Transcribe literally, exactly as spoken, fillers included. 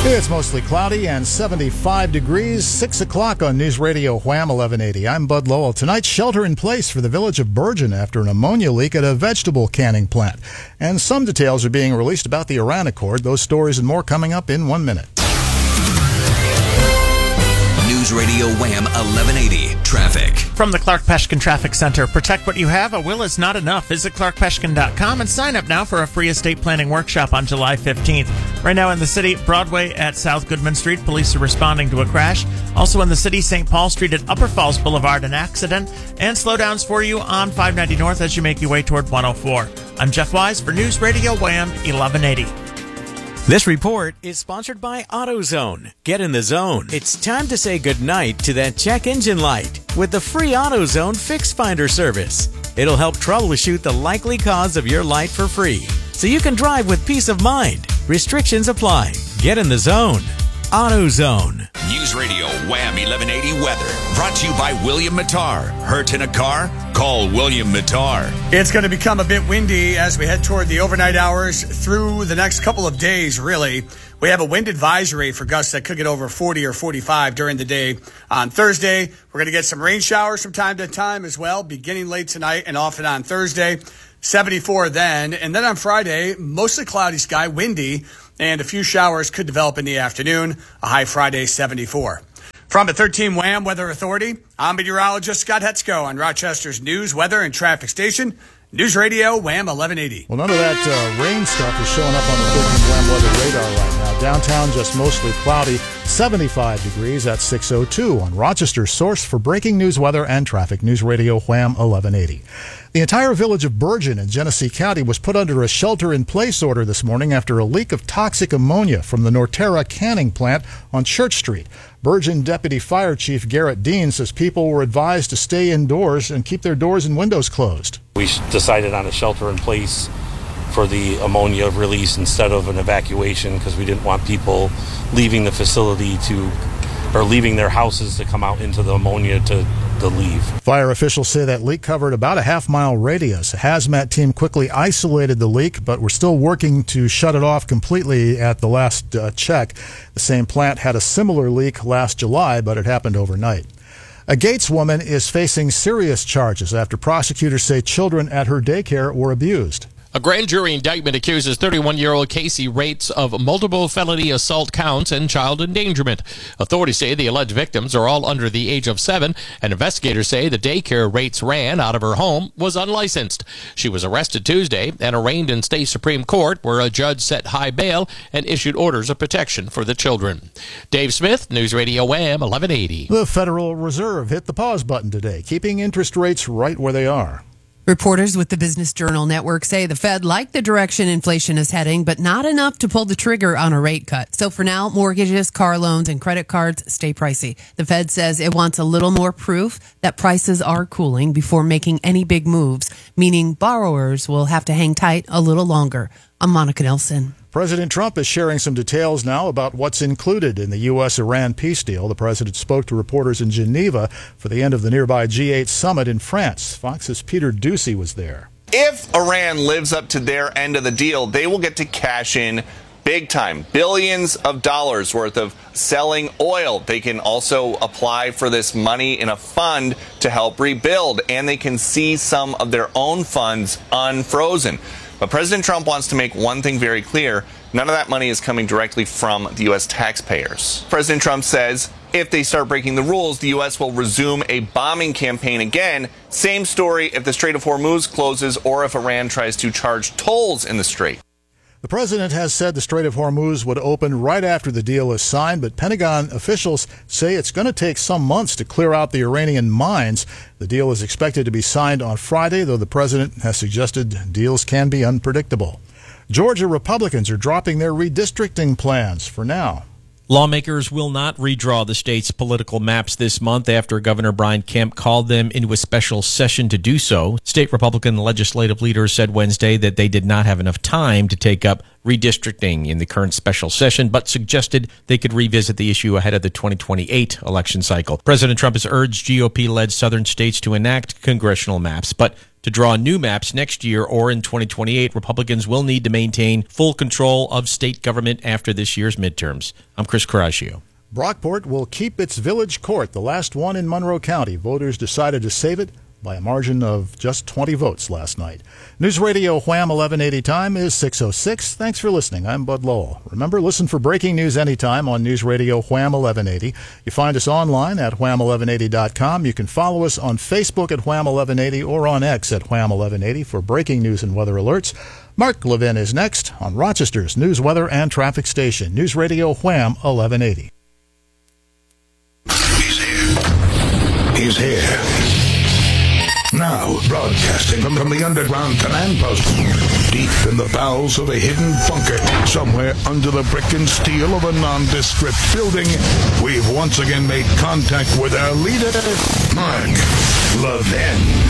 It's mostly cloudy and seventy-five degrees, six o'clock on News Radio Wham eleven eighty. I'm Bud Lowell. Tonight, shelter in place for the village of Bergen after an ammonia leak at a vegetable canning plant. And some details are being released about the Iran Accord. Those stories and more coming up in one minute. News Radio Wham eleven eighty Traffic. From the Clark Peshkin Traffic Center, protect what you have. A will is not enough. Visit clark peshkin dot com and sign up now for a free estate planning workshop on July fifteenth. Right now in the city, Broadway at South Goodman Street, police are responding to a crash. Also in the city, Saint Paul Street at Upper Falls Boulevard, an accident. And slowdowns for you on five ninety North as you make your way toward one oh four. I'm Jeff Wise for News Radio Wham eleven eighty. This report is sponsored by AutoZone. Get in the zone. It's time to say goodnight to that check engine light with the free AutoZone Fix Finder service. It'll help troubleshoot the likely cause of your light for free, so you can drive with peace of mind. Restrictions apply. Get in the zone. AutoZone. News Radio Wham eleven eighty weather. Brought to you by William Mattar. Hurt in a car? Call William Mattar. It's going to become a bit windy as we head toward the overnight hours through the next couple of days, really. We have a wind advisory for gusts that could get over forty or forty-five during the day. On Thursday, we're going to get some rain showers from time to time as well, beginning late tonight and often on Thursday. seventy-four then. And then on Friday, mostly cloudy sky, windy, and a few showers could develop in the afternoon. A high Friday, seventy-four. From the thirteen Wham Weather Authority, I'm meteorologist Scott Hetzko on Rochester's news, weather, and traffic station, News Radio Wham eleven eighty. Well, none of that uh, rain stuff is showing up on the thirteen Wham weather radar right now. Downtown, just mostly cloudy, seventy-five degrees at six oh two on Rochester's source for breaking news, weather, and traffic, News Radio Wham eleven eighty. The entire village of Bergen in Genesee County was put under a shelter-in-place order this morning after a leak of toxic ammonia from the Norterra canning plant on Church Street. Bergen Deputy Fire Chief Garrett Dean says people were advised to stay indoors and keep their doors and windows closed. We decided on a shelter-in-place for the ammonia release instead of an evacuation because we didn't want people leaving the facility to, or leaving their houses to come out into the ammonia to to leave. Fire officials say that leak covered about a half-mile radius. A hazmat team quickly isolated the leak, but we're still working to shut it off completely at the last uh, check. The same plant had a similar leak last July, but it happened overnight. A Gates woman is facing serious charges after prosecutors say children at her daycare were abused. A grand jury indictment accuses thirty-one-year-old Casey Rates of multiple felony assault counts and child endangerment. Authorities say the alleged victims are all under the age of seven, and investigators say the daycare Rates ran out of her home was unlicensed. She was arrested Tuesday and arraigned in state Supreme Court, where a judge set high bail and issued orders of protection for the children. Dave Smith, News Radio Wham eleven eighty. The Federal Reserve hit the pause button today, keeping interest rates right where they are. Reporters with the Business Journal Network say the Fed liked the direction inflation is heading, but not enough to pull the trigger on a rate cut. So for now, mortgages, car loans, and credit cards stay pricey. The Fed says it wants a little more proof that prices are cooling before making any big moves, meaning borrowers will have to hang tight a little longer. I'm Monica Nelson. President Trump is sharing some details now about what's included in the U S Iran peace deal. The president spoke to reporters in Geneva for the end of the nearby G eight summit in France. Fox's Peter Ducey was there. If Iran lives up to their end of the deal, they will get to cash in big time, billions of dollars worth of selling oil. They can also apply for this money in a fund to help rebuild, and they can see some of their own funds unfrozen. But President Trump wants to make one thing very clear. None of that money is coming directly from the U S taxpayers. President Trump says if they start breaking the rules, the U S will resume a bombing campaign again. Same story if the Strait of Hormuz closes or if Iran tries to charge tolls in the strait. The president has said the Strait of Hormuz would open right after the deal is signed, but Pentagon officials say it's going to take some months to clear out the Iranian mines. The deal is expected to be signed on Friday, though the president has suggested deals can be unpredictable. Georgia Republicans are dropping their redistricting plans for now. Lawmakers will not redraw the state's political maps this month after Governor Brian Kemp called them into a special session to do so. State Republican legislative leaders said Wednesday that they did not have enough time to take up redistricting in the current special session, but suggested they could revisit the issue ahead of the twenty twenty-eight election cycle. President Trump has urged G O P-led southern states to enact congressional maps, but To draw new maps next year or in twenty twenty-eight, Republicans will need to maintain full control of state government after this year's midterms. I'm Chris Caraccio. Brockport will keep its village court, the last one in Monroe County. Voters decided to save it by a margin of just twenty votes last night. News Radio Wham eleven eighty time is six oh six. Thanks for listening. I'm Bud Lowell. Remember, listen for breaking news anytime on News Radio Wham eleven eighty. You find us online at wham eleven eighty dot com. You can follow us on Facebook at Wham eleven eighty or on X at Wham eleven eighty for breaking news and weather alerts. Mark Levin is next on Rochester's news, weather, and traffic station, News Radio Wham eleven eighty. He's here. He's here. Now, broadcasting from, from the underground command post, deep in the bowels of a hidden bunker, somewhere under the brick and steel of a nondescript building, we've once again made contact with our leader, Mark Levin.